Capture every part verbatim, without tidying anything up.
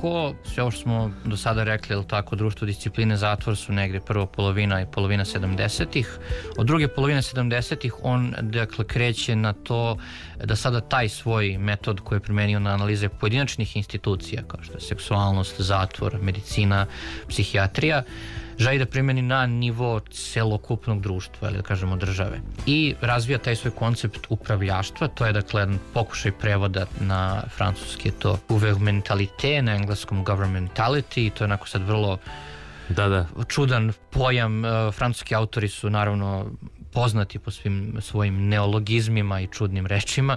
Foucault, sve ovo što smo do sada rekli, ili tako, društvo, discipline, zatvor su negde prva polovina i polovina sedamdesetih. Od druge polovine sedamdesetih on, dakle, kreće na to da sada taj svoj metod koji je primenio na analize pojedinačnih institucija, kao što je seksualnost, zatvor, medicina, psihijatrija, želi da primeni na nivo celokupnog društva, ili da kažemo države. I razvija taj svoj koncept upravljaštva, to je, dakle, pokušaj prevoda na francuski, to gouvernementalité, na engleskom governmentality, to je onako sad vrlo da, da. čudan pojam. Francuski autori su naravno poznati po svim svojim neologizmima i čudnim rečima.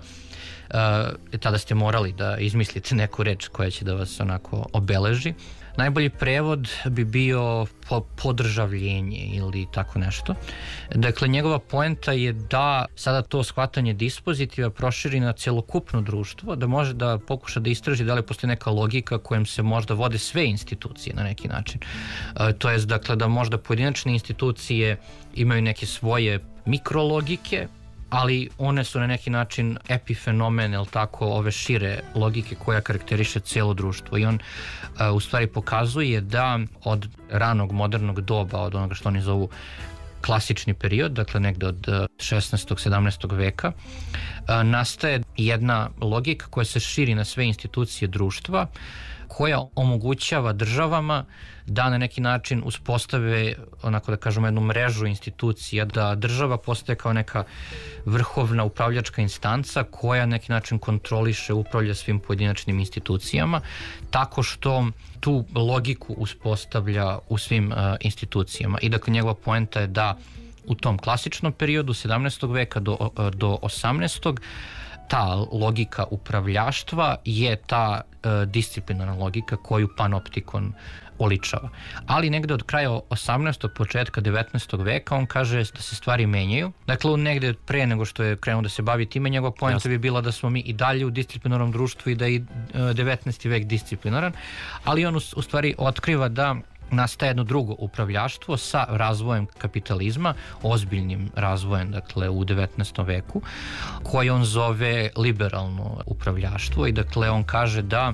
E, tada ste morali da izmislite neku reč koja će da vas onako obeleži. Najbolji prevod bi bio po, podržavljenje ili tako nešto. Dakle, njegova poenta je da sada to shvatanje dispozitiva proširi na celokupno društvo, da može da pokuša da istraži da li postoji neka logika kojom se možda vode sve institucije na neki način. E, to je, dakle, da možda pojedinačne institucije imaju neke svoje mikrologike, ali one su na neki način epifenomen, ili tako, ove šire logike koja karakteriše cijelo društvo. I on uh, u stvari pokazuje da od ranog modernog doba, od onoga što oni zovu klasični period, dakle negde od šesnaestog sedamnaestog veka, uh, nastaje jedna logika koja se širi na sve institucije društva, koja omogućava državama da na neki način uspostave, onako da kažemo, jednu mrežu institucija, da država postaje kao neka vrhovna upravljačka instanca koja na neki način kontroliše, upravlja svim pojedinačnim institucijama, tako što tu logiku uspostavlja u svim uh, institucijama. I dakle, njegova poenta je da u tom klasičnom periodu sedamnaestog veka do, uh, do osamnaestog ta logika upravljaštva je ta e, disciplinarna logika koju panoptikon oličava. Ali negde od kraja osamnaestog početka devetnaestog veka on kaže da se stvari menjaju. Dakle, negde pre nego što je krenuo da se bavi time, njegova poenta bi bila da smo mi i dalje u disciplinarnom društvu i da je i devetnaesti vek disciplinaran, ali on u, u stvari otkriva da nastaje jedno drugo upravljaštvo sa razvojem kapitalizma, ozbiljnim razvojem, dakle, u devetnaestom veku, koji on zove liberalno upravljaštvo. I dakle, on kaže da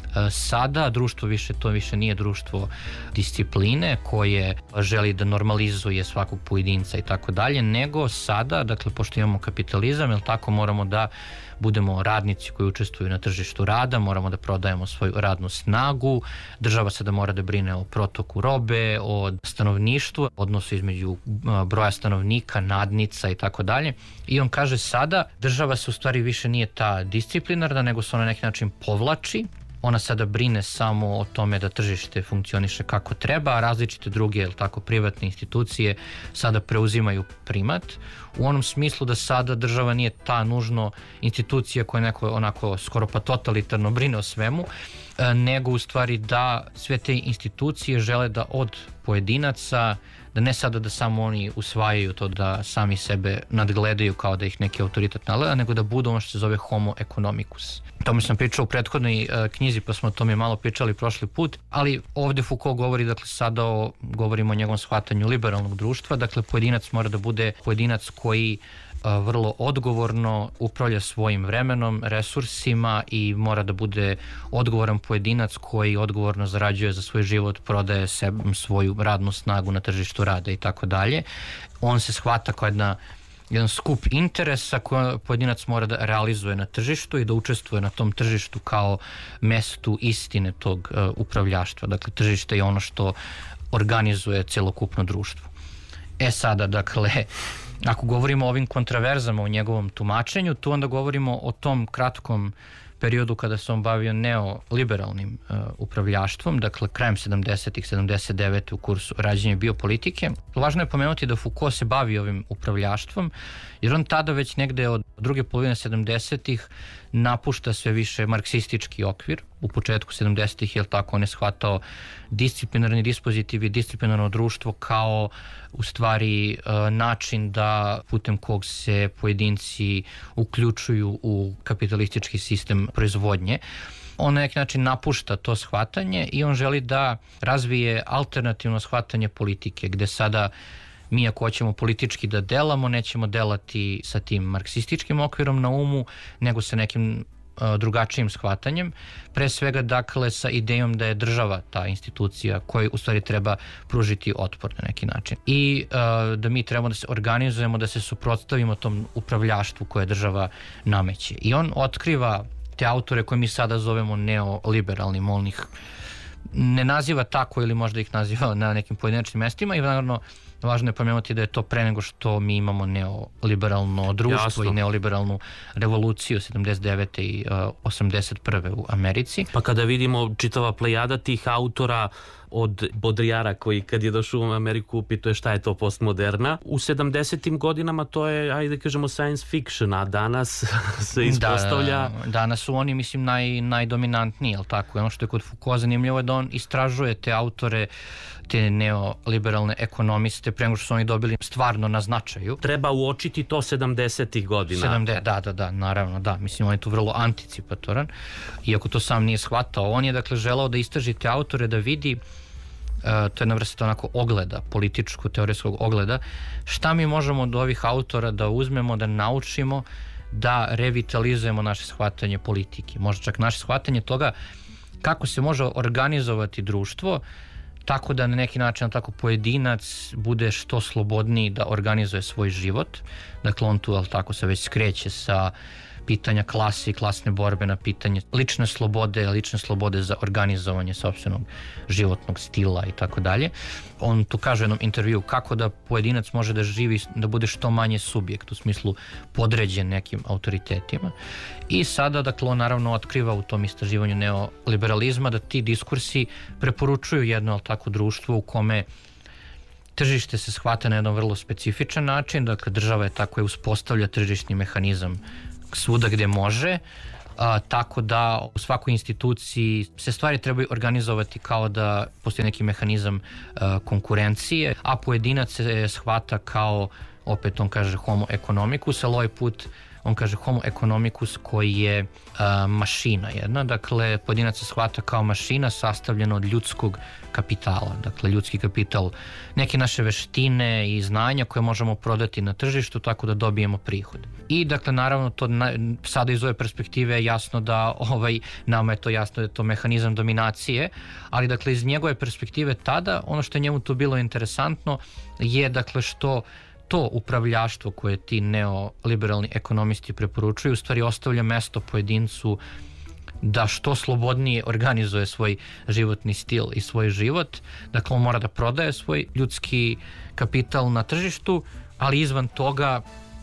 sada društvo više, to više nije društvo discipline koje želi da normalizuje svakog pojedinca i tako dalje, nego sada, dakle, pošto imamo kapitalizam, jel tako, moramo da budemo radnici koji učestvuju na tržištu rada, moramo da prodajemo svoju radnu snagu, država sada mora da brine o protoku robe, o stanovništvu, odnosu između broja stanovnika, nadnica i tako dalje. I on kaže sada država se u stvari više nije ta disciplinarna, nego se ona na neki način povlači. Ona sada brine samo o tome da tržište funkcioniše kako treba, a različite druge, ili tako, privatne institucije sada preuzimaju primat, u onom smislu da sada država nije ta nužno institucija koja neko onako skoro pa totalitarno brine o svemu, nego u stvari da sve te institucije žele da od pojedinaca, da ne sada da samo oni usvajaju to, da sami sebe nadgledaju kao da ih neki autoritet nagleda, nego da budu ono što se zove homo economicus. Tome sam pričao u prethodnoj uh, knjizi, pa smo o tome malo pričali prošli put, ali ovde Foucault govori, dakle, sada o, govorimo o njegovom shvatanju liberalnog društva, dakle, pojedinac mora da bude pojedinac koji uh, vrlo odgovorno upravlja svojim vremenom, resursima i mora da bude odgovoran pojedinac koji odgovorno zarađuje za svoj život, prodaje sebi svoju radnu snagu na tržištu rada i tako dalje. On se shvata kao jedna jedan skup interesa koje pojedinac mora da realizuje na tržištu i da učestvuje na tom tržištu kao mestu istine tog uh, upravljaštva. Dakle, tržište je ono što organizuje celokupno društvo. E sada, dakle, ako govorimo o ovim kontraverzama u njegovom tumačenju, tu onda govorimo o tom kratkom periodu kada se on bavio neoliberalnim uh, upravljaštvom, dakle krajem sedamdesetih, sedamdeset devete u kursu rađenja biopolitike. Važno je pomenuti da Foucault se bavi ovim upravljaštvom, jer on tada već negde od druge polovine sedamdesetih napušta sve više marksistički okvir. U početku sedamdesetih, je li tako, on je shvatao disciplinarni dispozitiv i disciplinarno društvo kao u stvari način da putem kog se pojedinci uključuju u kapitalistički sistem proizvodnje. On na neki način napušta to shvatanje i on želi da razvije alternativno shvatanje politike, gde sada mi ako hoćemo politički da delamo, nećemo delati sa tim marksističkim okvirom na umu, nego sa nekim uh, drugačijim shvatanjem, pre svega dakle sa idejom da je država ta institucija koja u stvari treba pružiti otpor na neki način i uh, da mi trebamo da se organizujemo, da se suprotstavimo tom upravljaštvu koje država nameće. I on otkriva te autore koje mi sada zovemo neoliberalnim, on ih ne naziva tako ili možda ih naziva na nekim pojedinačnim mestima i naravno važno je pomenuti da je to pre nego što mi imamo neoliberalno društvo. Jasno. I neoliberalnu revoluciju sedamdeset devete i uh, osamdeset prve u Americi. Pa kada vidimo čitava plejada tih autora od Baudrillarda koji kad je došao u Ameriku pitao je šta je to postmoderna. U sedamdesetim godinama to je, ajde kažemo, science fiction, a danas se ispostavlja... Da, danas su oni, mislim, naj, najdominantniji, jel tako? Ono što je kod Foucault zanimljivo je da on istražuje te autore, te neoliberalne ekonomiste pre nego što su oni dobili stvarno na značaju. Treba uočiti to sedamdesetih godina. sedamdeset, da, da, da, naravno, da. Mislim, on je tu vrlo anticipatoran, iako to sam nije shvatao. On je, dakle, želao da istraži te autore, da vidi, uh, to je jedna vrsta onako ogleda, političkog, teorijskog ogleda, šta mi možemo od ovih autora da uzmemo, da naučimo, da revitalizujemo naše shvatanje politike. Možda čak naše shvatanje toga kako se može organizovati društvo tako da na neki način tako pojedinac bude što slobodniji da organizuje svoj život. Dakle, on tu, ali tako, se već skreće sa pitanja klase i klasne borbe na pitanje lične slobode, lične slobode za organizovanje sopstvenog životnog stila i tako dalje. On tu kaže u jednom intervju kako da pojedinac može da živi, da bude što manje subjekt, u smislu podređen nekim autoritetima. I sada, dakle, on naravno otkriva u tom istraživanju neoliberalizma da ti diskursi preporučuju jedno, ali tako, društvo u kome tržište se shvata na jedan vrlo specifičan način, dakle, država je tako je uspostavlja tržišni mehanizam svuda gde može, a, tako da u svakoj instituciji se stvari trebaju organizovati kao da postoji neki mehanizam a, konkurencije, a pojedinac se shvata kao, opet on kaže homo economicus, ali ovaj put on kaže homo economicus koji je a, mašina jedna, dakle pojedinac se shvata kao mašina sastavljena od ljudskog kapitala, dakle ljudski kapital, neke naše veštine i znanja koje možemo prodati na tržištu tako da dobijemo prihod. I dakle naravno to na, sada iz ove perspektive je jasno da ovaj, nama je to jasno da je to mehanizam dominacije, ali dakle iz njegove perspektive tada ono što je njemu tu bilo interesantno je dakle što to upravljaštvo koje ti neoliberalni ekonomisti preporučuju u stvari ostavlja mesto pojedincu da što slobodnije organizuje svoj životni stil i svoj život. Dakle, on mora da prodaje svoj ljudski kapital na tržištu, ali izvan toga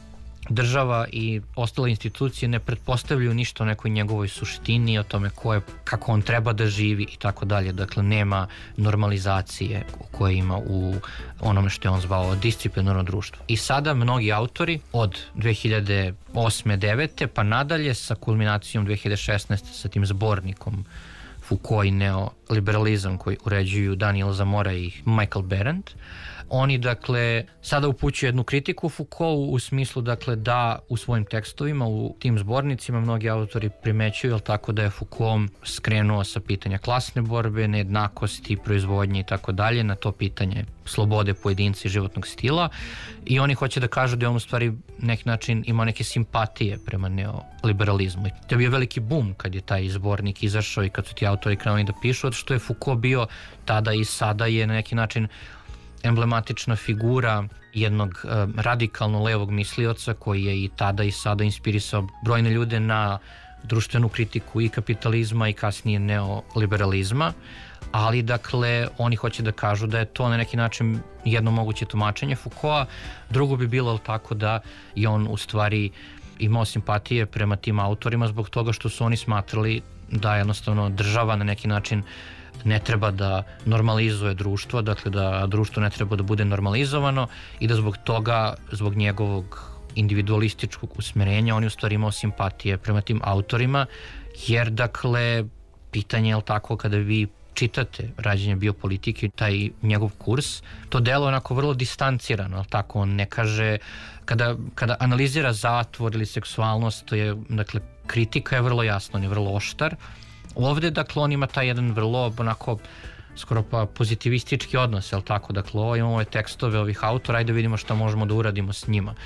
država i ostale institucije ne pretpostavljaju ništa o nekoj njegovoj suštini, o tome ko je, kako on treba da živi i tako dalje. Dakle, nema normalizacije koje ima u onome što je on zvao disciplinarno društvo. I sada mnogi autori od dve hiljade osme devete pa nadalje sa kulminacijom dve hiljade šesnaeste sa tim zbornikom Foucault i neoliberalizam koji uređuju Daniel Zamora i Michael Berendt, oni, dakle, sada upućuju jednu kritiku Foucaultu u smislu, dakle, da u svojim tekstovima, u tim zbornicima mnogi autori primećuju, jel tako, da je Foucault skrenuo sa pitanja klasne borbe, nejednakosti, proizvodnje i tako dalje na to pitanje slobode pojedinca i životnog stila i oni hoće da kažu da je on u stvari neki način ima neke simpatije prema neoliberalizmu. To je bio veliki bum kad je taj zbornik izašao i kad su ti autori krenuli da pišu, što je Foucault bio tada i sada je na neki način emblematična figura jednog uh, radikalno levog mislioca koji je i tada i sada inspirisao brojne ljude na društvenu kritiku i kapitalizma i kasnije neoliberalizma, ali dakle oni hoće da kažu da je to na neki način jedno moguće tumačenje Foucaulta, drugo bi bilo tako da je on u stvari imao simpatije prema tim autorima zbog toga što su oni smatrali da jednostavno država na neki način ne treba da normalizuje društvo, dakle da društvo ne treba da bude normalizovano i da zbog toga, zbog njegovog individualističkog usmerenja, on je u stvari imao simpatije prema tim autorima, jer dakle, pitanje je li tako kada vi čitate Rađenje biopolitike, taj njegov kurs, to delo onako vrlo distancirano, tako on ne kaže, kada, kada analizira zatvor ili seksualnost, to je, dakle, kritika je vrlo jasna, on je vrlo oštar. Ovde, dakle, on ima taj jedan vrlo, onako, skoro pa pozitivistički odnos, jel tako? Dakle, ovo imamo ove tekstove ovih autora, ajde vidimo šta možemo da uradimo s njima.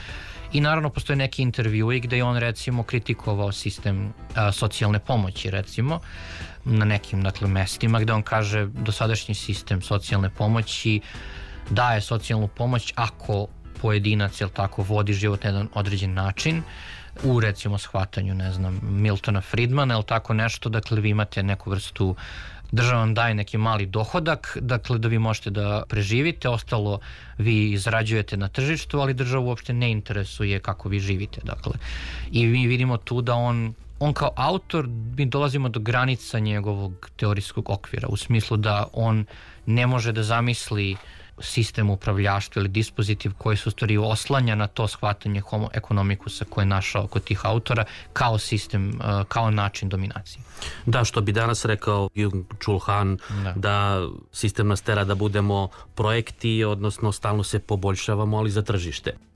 I naravno postoje neki intervjui gde je on recimo kritikovao sistem a, socijalne pomoći recimo na nekim dakle mestima gde on kaže dosadašnji sistem socijalne pomoći daje socijalnu pomoć ako pojedinac, jel tako, vodi život na jedan određen način u recimo shvatanju, ne znam, Miltona Friedmana, jel tako nešto, dakle vi imate neku vrstu, država vam daje neki mali dohodak, dakle da vi možete da preživite, ostalo vi izrađujete na tržištu, ali država uopšte ne interesuje kako vi živite, dakle. I mi vidimo tu da on on kao autor, mi dolazimo do granica njegovog teorijskog okvira, u smislu da on ne može da zamisli sistem upravljaštva ili dispozitiv koji se u stvari oslanja na to shvatanje homo economikusa koje je našao kod tih autora kao sistem, kao način dominacije. Da, što bi danas rekao Byung-Chul Han, da. da sistem nas tera da budemo projekti, odnosno stalno se poboljšavamo, ali za tržište.